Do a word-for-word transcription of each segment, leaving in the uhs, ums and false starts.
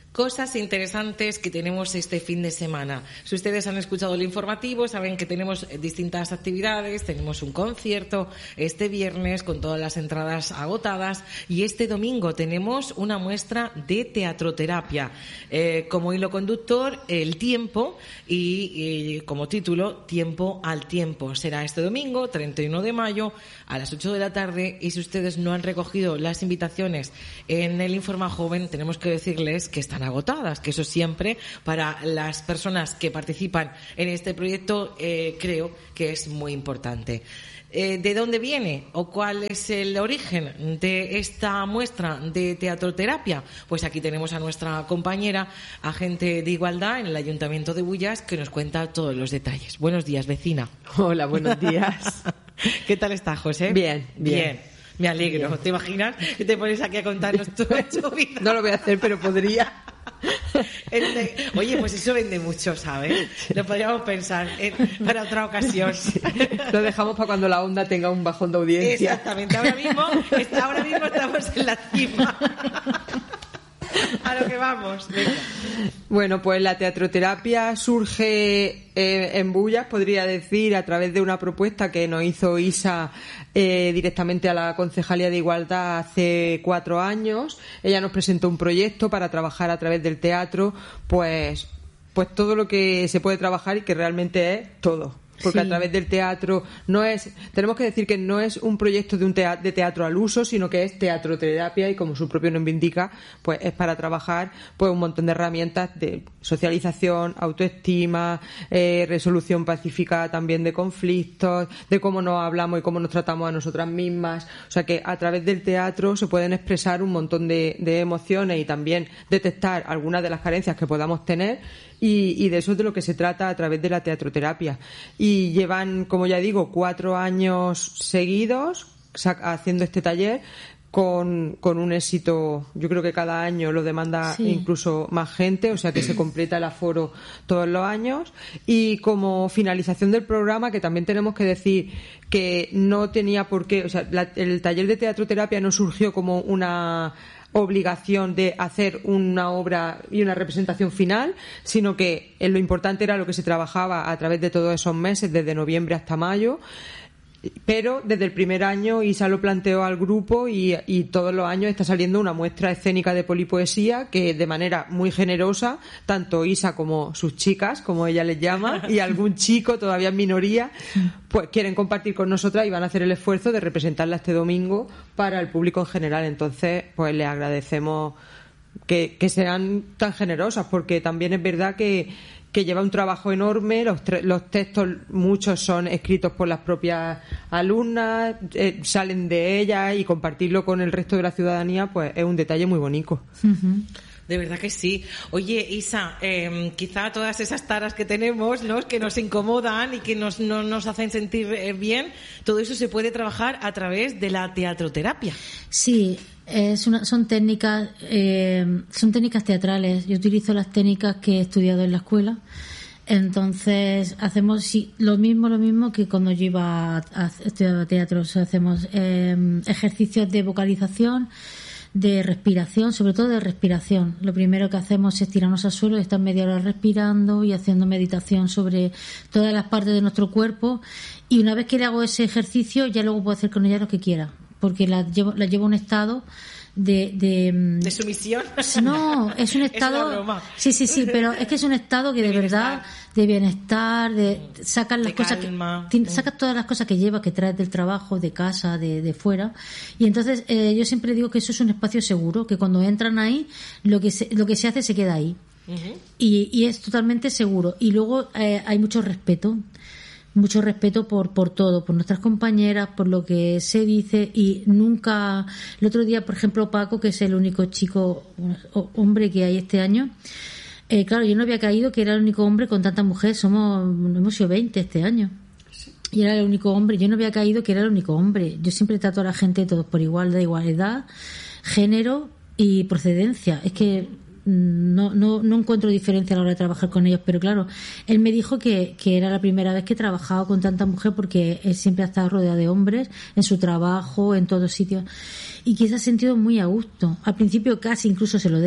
Cosas interesantes que tenemos este fin de semana. Si ustedes han escuchado el informativo, saben que tenemos distintas actividades. Tenemos un concierto este viernes con todas las entradas agotadas y este domingo tenemos una muestra de teatroterapia. Eh, como hilo conductor, el tiempo y, y como título, Tiempo al tiempo. Será este domingo, treinta y uno de mayo, a las ocho de la tarde. Y si ustedes no han recogido las invitaciones en el Informa Joven, tenemos que decirles que están agotadas, que eso siempre para las personas que participan en este proyecto eh, creo que es muy importante. Eh, ¿De dónde viene o cuál es el origen de esta muestra de teatroterapia? Pues aquí tenemos a nuestra compañera, agente de igualdad en el Ayuntamiento de Bullas, que nos cuenta todos los detalles. Buenos días, vecina. Hola, buenos días. ¿Qué tal está, José? Bien, bien. Bien. Me alegro. Bien. ¿Te imaginas que te pones aquí a contarnos tu, tu vida? No lo voy a hacer, pero podría. Oye, pues eso vende mucho, ¿sabes? Lo podríamos pensar en, para otra ocasión. Sí. Lo dejamos para cuando la onda tenga un bajón de audiencia. Exactamente. Ahora mismo, ahora mismo estamos en la cima. A lo que vamos. Venga. Bueno, pues la teatroterapia surge eh, en Bullas, podría decir, a través de una propuesta que nos hizo Isa eh, directamente a la Concejalía de Igualdad hace cuatro años. Ella nos presentó un proyecto para trabajar a través del teatro, pues, pues todo lo que se puede trabajar y que realmente es todo. Porque sí. A través del teatro no es, tenemos que decir que no es un proyecto de un teatro, de teatro al uso, sino que es teatroterapia y como su propio nombre indica, pues es para trabajar pues un montón de herramientas de socialización, autoestima, eh, resolución pacífica también de conflictos, de cómo nos hablamos y cómo nos tratamos a nosotras mismas. O sea que a través del teatro se pueden expresar un montón de, de emociones y también detectar algunas de las carencias que podamos tener. Y, y de eso es de lo que se trata a través de la teatroterapia. Y llevan, como ya digo, cuatro años seguidos haciendo este taller con, con un éxito. Yo creo que cada año lo demanda sí. Incluso más gente, o sea que se completa el aforo todos los años. Y como finalización del programa, que también tenemos que decir que no tenía por qué, o sea, la, el taller de teatroterapia no surgió como una obligación de hacer una obra y una representación final, sino que lo importante era lo que se trabajaba a través de todos esos meses, desde noviembre hasta mayo. Pero desde el primer año Isa lo planteó al grupo y, y todos los años está saliendo una muestra escénica de polipoesía que de manera muy generosa, tanto Isa como sus chicas, como ella les llama, y algún chico todavía en minoría, pues quieren compartir con nosotras y van a hacer el esfuerzo de representarla este domingo para el público en general. Entonces, pues les agradecemos que, que sean tan generosas, porque también es verdad que que lleva un trabajo enorme, los, tre- los textos muchos son escritos por las propias alumnas, eh, salen de ellas y compartirlo con el resto de la ciudadanía pues es un detalle muy bonito. Uh-huh. De verdad que sí. Oye, Isa, eh, quizá todas esas taras que tenemos, ¿no?, que nos incomodan y que nos, no nos hacen sentir bien, todo eso se puede trabajar a través de la teatroterapia. Sí. Es una, son técnicas eh, son técnicas teatrales. Yo utilizo las técnicas que he estudiado en la escuela. Entonces hacemos sí, lo mismo lo mismo que cuando yo iba a, a estudiar teatro. O sea, hacemos eh, ejercicios de vocalización, de respiración, sobre todo de respiración. Lo primero que hacemos es tirarnos al suelo y estar media hora respirando y haciendo meditación sobre todas las partes de nuestro cuerpo. Y una vez que le hago ese ejercicio, ya luego puedo hacer con ella lo que quiera, porque la llevo, la llevo a un estado de, de... ¿De sumisión? No, es un estado... Es una broma. Sí, sí, sí, pero es que es un estado que de, de verdad, de bienestar, de sacar las de cosas calma. que... Sacas todas las cosas que llevas, que traes del trabajo, de casa, de, de fuera. Y entonces eh, yo siempre digo que eso es un espacio seguro, que cuando entran ahí, lo que se, lo que se hace se queda ahí. Uh-huh. Y, y es totalmente seguro. Y luego eh, hay mucho respeto. Mucho respeto por por todo, por nuestras compañeras, por lo que se dice. Y nunca, el otro día, por ejemplo, Paco, que es el único chico hombre que hay este año, eh, claro, yo no había caído que era el único hombre con tantas mujeres. Somos, hemos sido veinte este año y era el único hombre. Yo no había caído que era el único hombre. Yo siempre trato a la gente todos por igual, de igualdad, género y procedencia. Es que No, no, no encuentro diferencia a la hora de trabajar con ellos, pero claro, él me dijo que, que era la primera vez que trabajaba con tanta mujer, porque él siempre ha estado rodeado de hombres en su trabajo, en todos sitios, y que se ha sentido muy a gusto. Al principio casi incluso se lo deja,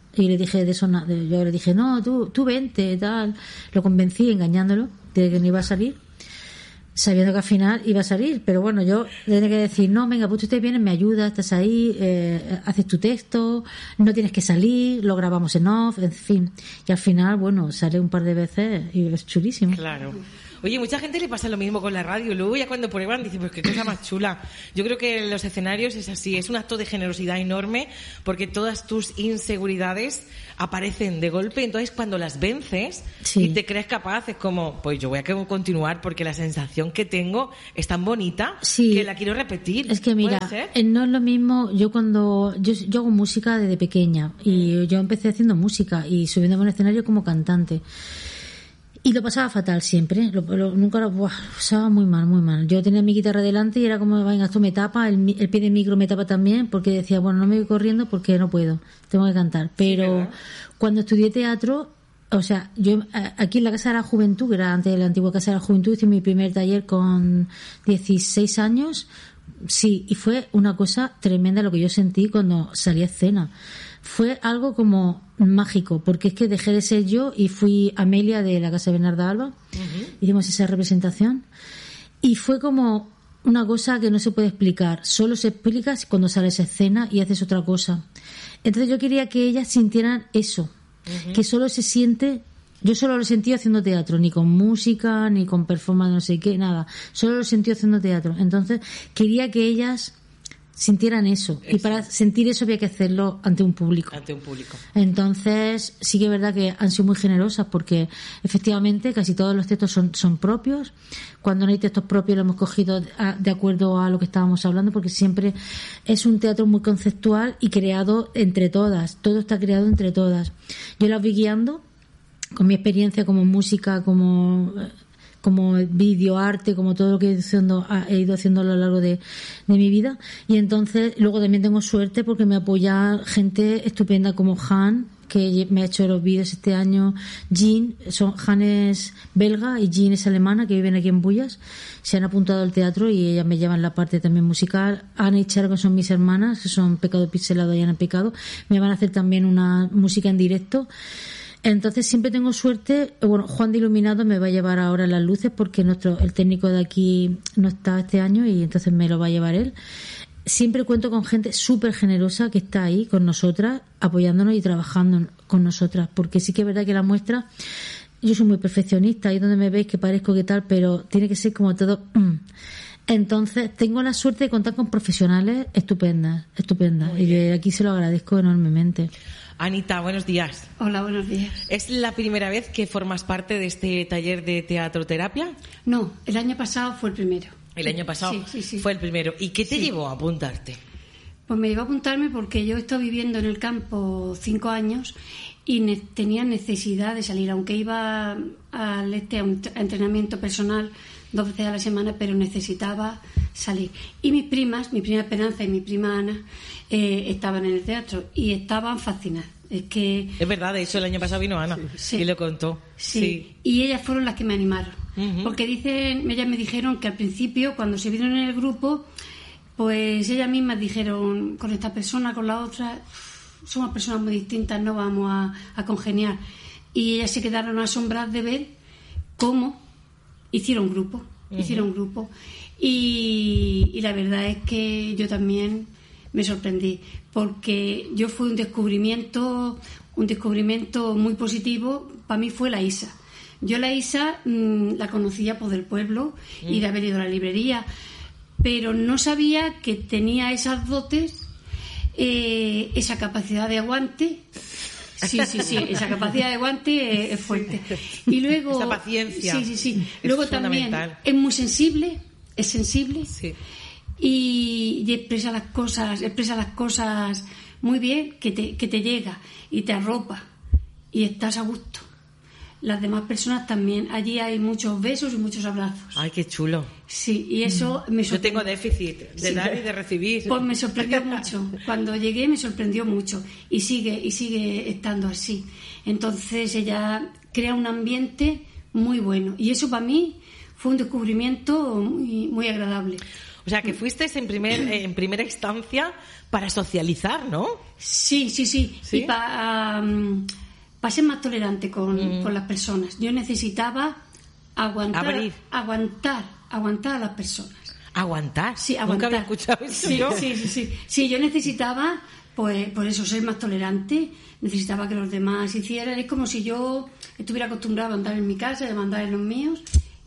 Y le dije de eso, yo le dije, no, tú, tú vente, tal. Lo convencí engañándolo de que no iba a salir, sabiendo que al final iba a salir. Pero bueno, yo le tenía que decir, no, venga, pues tú te vienes, me ayudas, estás ahí, eh, haces tu texto, no tienes que salir, lo grabamos en off, en fin. Y al final, bueno, sale un par de veces y es chulísimo. Claro. Oye, mucha gente le pasa lo mismo con la radio. Luego ya cuando prueban dicen, pues qué cosa más chula. Yo creo que en los escenarios es así, es un acto de generosidad enorme porque todas tus inseguridades aparecen de golpe. Entonces cuando las vences sí. y te crees capaz, es como, pues yo voy a continuar porque la sensación que tengo es tan bonita sí. que la quiero repetir. Es que mira, no es lo mismo. Yo cuando yo, yo hago música desde pequeña y yo empecé haciendo música y subiéndome al escenario como cantante. Y lo pasaba fatal siempre, lo, lo, nunca lo buah, pasaba muy mal, muy mal. Yo tenía mi guitarra delante y era como, venga, esto me tapa, el, el pie de micro me tapa también, porque decía, bueno, no me voy corriendo porque no puedo, tengo que cantar. Pero sí, cuando estudié teatro, o sea, yo aquí en la Casa de la Juventud, que era antes de la antigua Casa de la Juventud, hice mi primer taller con dieciséis años, sí, y fue una cosa tremenda lo que yo sentí cuando salí a escena. Fue algo como mágico, porque es que dejé de ser yo y fui Amelia de la Casa de Bernarda Alba. Uh-huh. Hicimos esa representación y fue como una cosa que no se puede explicar, solo se explica cuando sales a escena y haces otra cosa. Entonces yo quería que ellas sintieran eso, uh-huh. que solo se siente. Yo solo lo sentí haciendo teatro, ni con música, ni con performance, no sé qué, nada. Solo lo sentí haciendo teatro. Entonces quería que ellas sintieran eso. eso. Y para sentir eso había que hacerlo ante un público. Ante un público. Entonces, sí que es verdad que han sido muy generosas porque efectivamente casi todos los textos son, son propios. Cuando no hay textos propios lo hemos cogido a, de acuerdo a lo que estábamos hablando, porque siempre es un teatro muy conceptual y creado entre todas. Todo está creado entre todas. Yo las voy guiando con mi experiencia como música, como como vídeo, arte, como todo lo que he ido haciendo, he ido haciendo a lo largo de, de mi vida. Y entonces luego también tengo suerte porque me apoya gente estupenda como Han, que me ha hecho los vídeos este año. Jean, son, Han es belga y Jean es alemana, que viven aquí en Bullas. Se han apuntado al teatro y ellas me llevan la parte también musical. Ana y Charo, que son mis hermanas, que son Pecado Pixelado y Ana Pecado, me van a hacer también una música en directo. Entonces siempre tengo suerte. Bueno, Juan de Iluminado me va a llevar ahora las luces porque nuestro el técnico de aquí no está este año y entonces me lo va a llevar él. Siempre cuento con gente súper generosa que está ahí con nosotras, apoyándonos y trabajando con nosotras, porque sí que es verdad que la muestra, yo soy muy perfeccionista, ahí donde me veis que parezco que tal, pero tiene que ser como todo. Entonces tengo la suerte de contar con profesionales estupendas, estupendas, y de aquí se lo agradezco enormemente. Anita, buenos días. Hola, buenos días. ¿Es la primera vez que formas parte de este taller de teatroterapia? No, el año pasado fue el primero. El año pasado sí, sí, sí. fue el primero. ¿Y qué te sí. llevó a apuntarte? Pues me llevó a apuntarme porque yo he estado viviendo en el campo cinco años y ne- tenía necesidad de salir, aunque iba al este a un t- a entrenamiento personal dos veces a la semana, pero necesitaba salir. Y mis primas, mi prima Esperanza y mi prima Ana, eh, estaban en el teatro y estaban fascinadas. Es que es verdad, de hecho el año pasado vino Ana sí. y lo contó. Sí. sí, y ellas fueron las que me animaron. Uh-huh. Porque dicen, ellas me dijeron que al principio, cuando se vieron en el grupo, pues ellas mismas dijeron, con esta persona, con la otra, somos personas muy distintas, no vamos a, a congeniar. Y ellas se quedaron asombradas de ver cómo hicieron grupo, uh-huh. hicieron grupo. Y, y la verdad es que yo también me sorprendí, porque yo fue un descubrimiento, un descubrimiento muy positivo. Para mí fue la Isa. Yo la Isa mmm, la conocía por el pueblo mm. y de haber ido a la librería, pero no sabía que tenía esas dotes, eh, esa capacidad de aguante. Sí, sí, sí, esa capacidad de aguante es, es fuerte. Y luego esa paciencia. Sí, sí, sí. Luego también es muy sensible, es sensible. Sí. Y, y expresa las cosas, expresa las cosas muy bien, que te, que te llega y te arropa y estás a gusto. Las demás personas también. Allí hay muchos besos y muchos abrazos. Ay, qué chulo. Sí, y eso mm. me sorprendió. Yo tengo déficit de sí. dar y de recibir. Pues me sorprendió mucho. Cuando llegué me sorprendió mucho y sigue y sigue estando así. Entonces ella crea un ambiente muy bueno y eso para mí fue un descubrimiento muy, muy agradable. O O sea, que fuiste en, primer, en primera instancia para socializar, ¿no? Sí, sí, sí. ¿Sí? Y para um, pa ser más tolerante con, mm. con las personas. Yo necesitaba aguantar, Abrir. aguantar, aguantar a las personas. ¿Aguantar? Sí, aguantar. Nunca había escuchado eso sí, yo. Sí, sí, sí. Sí, yo necesitaba, pues, por eso, ser más tolerante. Necesitaba que los demás hicieran. Es como si yo estuviera acostumbrada a andar en mi casa y a mandar en los míos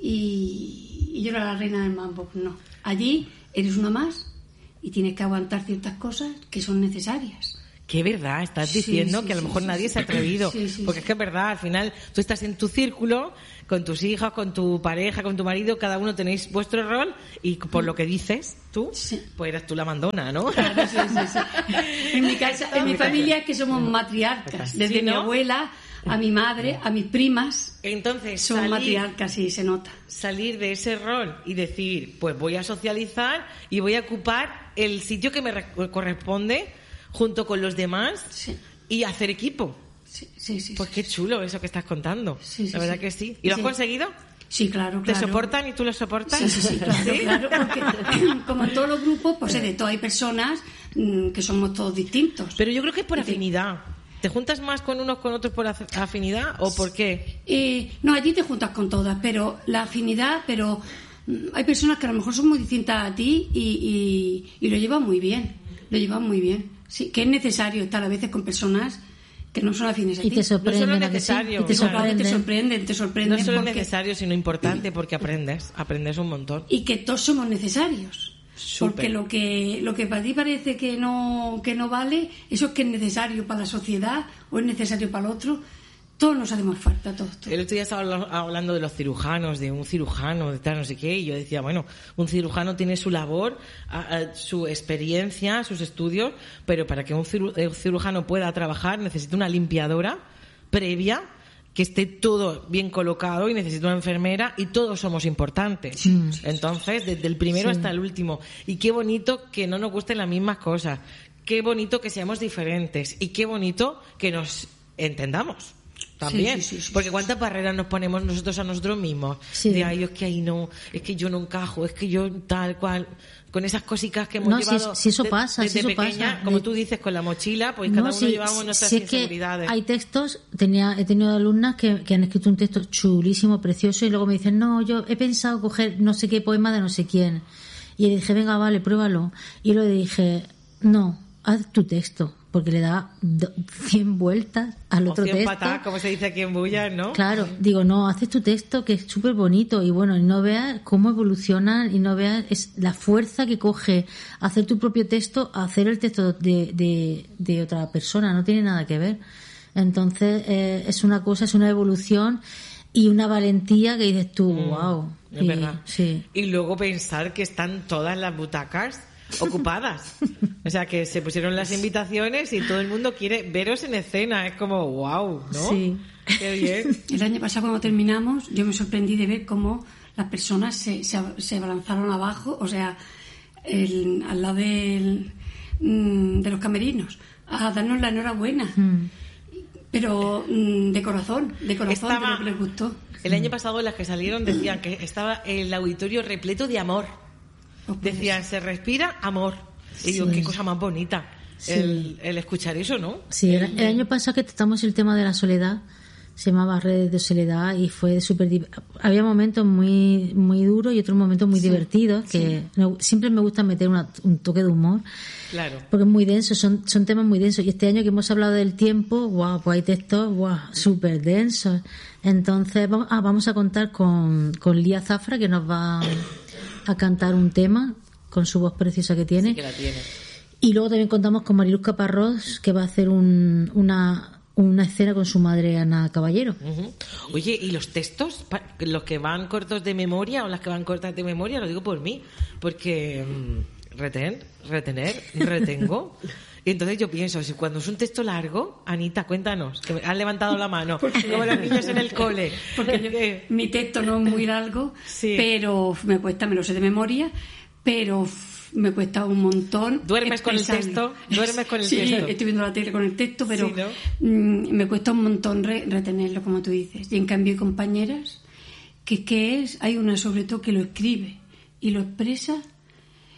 y, y yo era la reina del mambo. No. Allí eres una más y tienes que aguantar ciertas cosas que son necesarias. Que verdad, estás Sí, diciendo sí, que a lo sí, mejor sí, nadie sí. se ha atrevido. Sí, sí, porque sí. es que es verdad, al final tú estás en tu círculo, con tus hijas, con tu pareja, con tu marido, cada uno tenéis vuestro rol y por lo que dices tú, Sí. pues eras tú la mandona, ¿no? Claro, sí, sí, sí. En mi casa, en mi familia es que somos matriarcas. Desde Sí, mi ¿no? abuela a mi madre, a mis primas, Entonces, somos salir, matriarcas y se nota. salir de ese rol y decir, pues voy a socializar y voy a ocupar el sitio que me re- corresponde junto con los demás Sí. y hacer equipo. Sí, sí, sí. Pues sí, qué sí. chulo eso que estás contando. Sí, sí, la verdad sí. que sí. ¿Y lo has Sí. conseguido? Sí, claro, ¿Te claro. soportan y tú los soportas? Sí, sí, sí, claro, ¿Sí? claro, porque como en todos los grupos, pues de todo hay personas mm, que somos todos distintos. Pero yo creo que es por Y te- afinidad. ¿Te juntas más con unos con otros por af- afinidad o por qué? Eh, no, allí te juntas con todas, pero la afinidad, pero mm, hay personas que a lo mejor son muy distintas a ti y, y, y lo llevan muy bien, lo llevan muy bien. Sí, que es necesario estar a veces con personas que no son afines a Y ti. te sorprenden, No solo ¿a que sí? necesario, Y te claro. Claro, te sorprenden. sorprenden, te sorprenden. No solo porque- necesario, sino importante porque aprendes, aprendes un montón. Y que todos somos necesarios. Súper. Porque lo que lo que para ti parece que no que no vale, eso es que es necesario para la sociedad o es necesario para el otro. Todos nos hacemos falta, todos. todos. El otro día estaba habla- hablando de los cirujanos, de un cirujano, de tal, no sé qué, y yo decía, bueno, un cirujano tiene su labor, a- a- su experiencia, sus estudios, pero para que un ciru- eh, cirujano pueda trabajar necesita una limpiadora previa, que esté todo bien colocado y necesita una enfermera y todos somos importantes. Entonces, desde el primero Sí. hasta el último. Y qué bonito que no nos gusten las mismas cosas. Qué bonito que seamos diferentes. Y qué bonito que nos entendamos. También. Sí, sí, sí, sí, Porque sí, cuántas barreras nos ponemos nosotros a nosotros mismos. Sí. De ay, es que ahí no, es que yo no encajo, es que yo tal cual. Con esas cositas que hemos No, si llevado es- si eso de- pasa, desde si eso pequeña, pasa. como De- tú dices, con la mochila, pues cada No, uno sí, llevamos nuestras sí es que inseguridades. hay textos, tenía, he tenido alumnas que, que han escrito un texto chulísimo, precioso, y luego me dicen, no, yo he pensado coger no sé qué poema de no sé quién. Y le dije, venga, vale, pruébalo. Y luego le dije, no, haz tu texto, porque le da do- cien vueltas al otro Opción texto. patá, como se dice aquí en Bulla, ¿no? Claro, digo, no, haces tu texto que es súper bonito y bueno, y no veas cómo evolucionan y no veas es la fuerza que coge hacer tu propio texto a hacer el texto de, de, de otra persona, no tiene nada que ver. Entonces, eh, es una cosa, es una evolución y una valentía que dices tú, wow. Es Y- verdad. Sí. Y luego pensar que están todas las butacas ocupadas. O sea, que se pusieron las invitaciones y todo el mundo quiere veros en escena. Es como, wow, ¿no? Sí. Qué bien. El año pasado cuando terminamos yo me sorprendí de ver cómo las personas se, se, se abalanzaron abajo, o sea, el- al lado del, mm, de los camerinos, a darnos la enhorabuena. Mm. Pero mm, de corazón, de corazón, Estaba- de lo que les gustó. El año pasado las que salieron decían que estaba el auditorio repleto de amor. Pues, pues, Decían, se respira amor. Y digo, qué cosa más bonita Sí. el, el escuchar eso, ¿no? Sí, el, el año pasado que tratamos el tema de la soledad, se llamaba Redes de Soledad y fue súper... div- Había momentos muy muy duros y otros momentos muy divertidos, que me- siempre me gusta meter una- un toque de humor, Claro. porque es muy denso, son, son temas muy densos. Y este año que hemos hablado del tiempo, guau, pues hay textos guau, súper densos. Entonces vamos, ah, vamos a contar con, con Lía Zafra, que nos va a cantar un tema con su voz preciosa que tiene. Sí que la tiene. Y luego también contamos con Mariluz Caparrós, que va a hacer un, una, una escena con su madre Ana Caballero. Ujú. Oye, ¿y los textos? Pa- ¿Los que van cortos de memoria o las que van cortas de memoria? Lo digo por mí, porque mm, retener, retener, retengo. Y entonces yo pienso, si cuando es un texto largo, Anita, cuéntanos, que has levantado la mano, como los niños en el cole. Porque yo- ¿Qué? mi texto no es muy largo, Sí. pero me cuesta, me lo sé de memoria, pero me cuesta un montón. ¿Duermes con el expresarlo. texto? ¿Duermes con el Sí, texto? estoy viendo la tele con el texto, pero Sí, ¿no? mm, me cuesta un montón re- retenerlo, como tú dices. Y en cambio hay compañeras que, que es, hay una sobre todo que lo escribe y lo expresa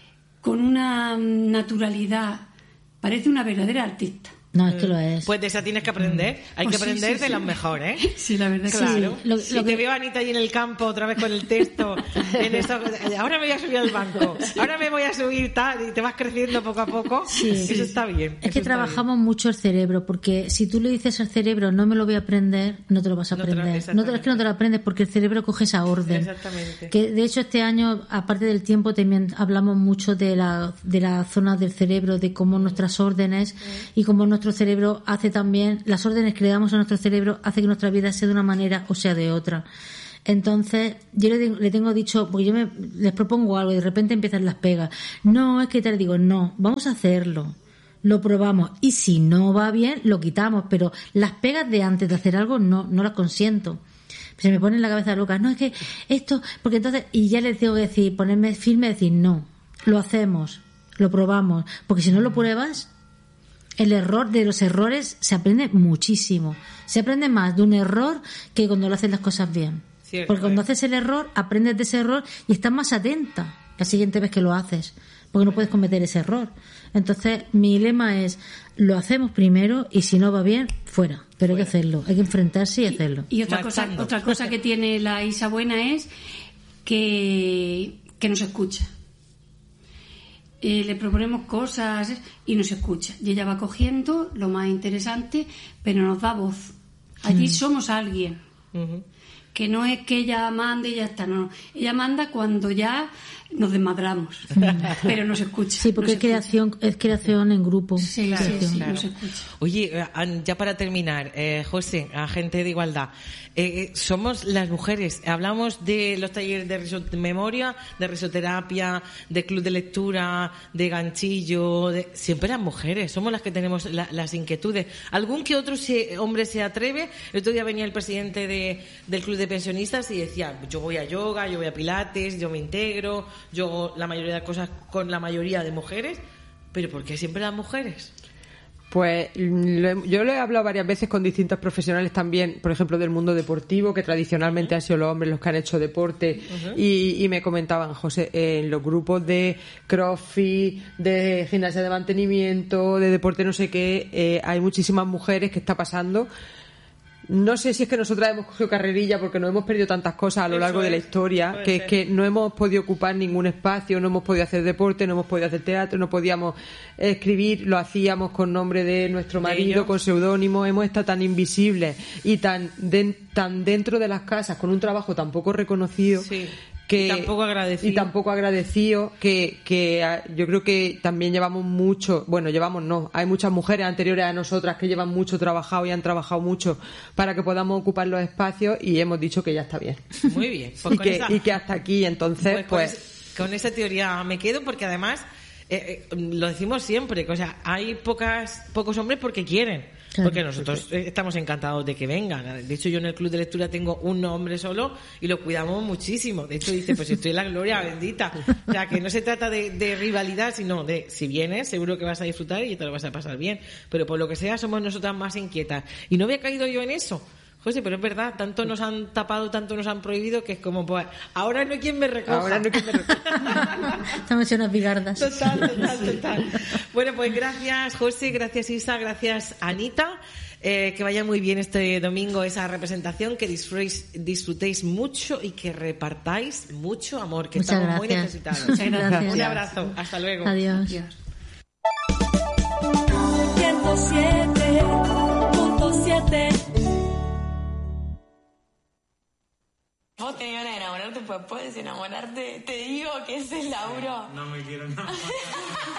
con una naturalidad. Parece una verdadera artista. No, es que lo es. Pues de esa tienes que aprender. Hay Pues que sí, aprender sí, de sí. las mejores, ¿eh? Sí, la verdad es que Claro. sí. Lo- Si lo te que- veo a Anita ahí en el campo otra vez con el texto, en eso, ahora me voy a subir al banco, ahora me voy a subir tal, y te vas creciendo poco a poco. Sí. Eso está bien. Es que eso está trabajamos mucho el cerebro, porque si tú le dices al cerebro no me lo voy a aprender, no te lo vas a No te lo- aprender. No, te- exactamente. es que no te lo aprendes porque el cerebro coge esa orden. Exactamente. Que de hecho este año, aparte del tiempo, también hablamos mucho de la, de la zona del cerebro, de cómo nuestras órdenes y cómo nuestro cerebro hace también, las órdenes que le damos a nuestro cerebro hace que nuestra vida sea de una manera o sea de otra. Entonces, yo le, digo- le tengo dicho, porque yo me, les propongo algo y de repente empiezan las pegas. No, es que te digo, no, vamos a hacerlo. Lo probamos. Y si no va bien, lo quitamos. Pero las pegas de antes de hacer algo no, no las consiento. Se me pone en la cabeza loca. No, es que esto, porque entonces, y ya les tengo que decir, ponerme firme y decir, no, lo hacemos, lo probamos. Porque si no lo pruebas, el error, de los errores se aprende muchísimo. Se aprende más de un error que cuando lo haces las cosas bien. Cierto, Porque cuando eh. haces el error, aprendes de ese error y estás más atenta la siguiente vez que lo haces. Porque no puedes cometer ese error. Entonces, mi lema es, lo hacemos primero y si no va bien, fuera. Pero hay que hacerlo, hay que enfrentarse y hacerlo. Y otra cosa, Marchando. otra cosa que tiene la Isa buena es que, que nos escucha. Eh, le proponemos cosas y nos escucha. Y ella va cogiendo lo más interesante, pero nos da voz. Allí somos alguien. Ujú. Que no es que ella mande y ya está, no. Ella manda cuando ya nos desmadramos, pero nos escucha. Sí, porque nos es creación, es creación en grupo. Sí, Claro, sí, sí, claro. nos escucha. Oye, eh, An- ya para terminar, eh, José, agente de igualdad, eh, eh, somos las mujeres, hablamos de los talleres de riso- de memoria, de risoterapia, de club de lectura, de ganchillo, de... siempre las mujeres, somos las que tenemos la- las inquietudes. ¿Algún que otro se- hombre se atreve? El otro día venía el presidente de, del club de pensionistas y decía, yo voy a yoga, yo voy a pilates, yo me integro, yo hago la mayoría de cosas con la mayoría de mujeres, pero ¿por qué siempre las mujeres? Pues lo he- yo lo he hablado varias veces con distintos profesionales también, por ejemplo, del mundo deportivo, que tradicionalmente han sido los hombres los que han hecho deporte, y, y me comentaban, José, en los grupos de crossfit, de gimnasia de mantenimiento, de deporte no sé qué, eh, hay muchísimas mujeres que está pasando. No sé si es que nosotras hemos cogido carrerilla porque no hemos perdido tantas cosas a lo Eso largo de la es, historia, puede que es ser. que no hemos podido ocupar ningún espacio, no hemos podido hacer deporte, no hemos podido hacer teatro, no podíamos escribir, lo hacíamos con nombre de nuestro De marido, ellos. con seudónimo, hemos estado tan invisibles y tan, den- tan dentro de las casas, con un trabajo tan poco reconocido. Sí. Que, Y tampoco agradecido. y tampoco agradecido que, que ah, yo creo que también llevamos mucho, bueno, llevamos no, hay muchas mujeres anteriores a nosotras que llevan mucho trabajado y han trabajado mucho para que podamos ocupar los espacios y hemos dicho que ya está bien. Muy bien. Pues y, con que, esa- y que hasta aquí, entonces, Pues, pues, con, es- con esa teoría me quedo porque además eh, eh, lo decimos siempre, que, o sea, hay pocas pocos hombres porque quieren. Claro. Porque nosotros eh, estamos encantados de que vengan. De hecho, yo en el club de lectura tengo un hombre solo y lo cuidamos muchísimo. De hecho, dice, pues estoy en la gloria bendita. O sea, que no se trata de, de rivalidad, sino de, si vienes, seguro que vas a disfrutar y te lo vas a pasar bien. Pero por lo que sea, somos nosotras más inquietas. Y no había caído yo en eso. José, pero es verdad, tanto nos han tapado, tanto nos han prohibido, que es como, pues, ahora no hay quien me recoja. ahora no hay que me Estamos hechas unas bigardas. Total, total, total. Bueno, pues gracias, José, gracias, Isa, gracias, Anita. Eh, que vaya muy bien este domingo esa representación, que disfrutéis, disfrutéis mucho y que repartáis mucho amor, que Muchas estamos muy gracias. necesitados. Muchas gracias. Un abrazo, hasta luego. Adiós. Dios. ciento siete punto siete. Vos te iban a enamorarte, pues puedes enamorarte. Te digo que ese es Lauro. No me quiero enamorar.